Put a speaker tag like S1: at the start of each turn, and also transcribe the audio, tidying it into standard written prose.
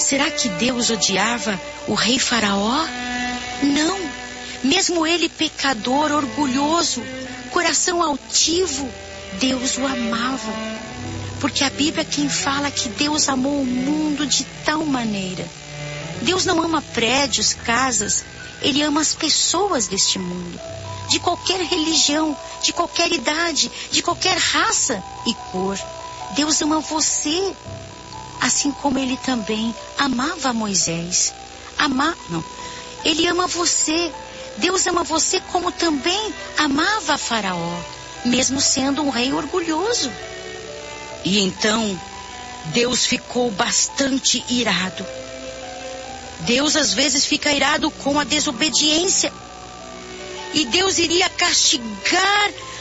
S1: Será que Deus odiava o rei Faraó? Não. Mesmo ele pecador, orgulhoso, coração altivo, Deus o amava. Porque a Bíblia é quem fala que Deus amou o mundo de tal maneira. Deus não ama prédios, casas, Ele ama as pessoas deste mundo. De qualquer religião, de qualquer idade, de qualquer raça e cor. Deus ama você, assim como Ele também amava Moisés. Ele ama você. Deus ama você como também amava Faraó, mesmo sendo um rei orgulhoso. E então, Deus ficou bastante irado. Deus às vezes fica irado com a desobediência. E Deus iria castigar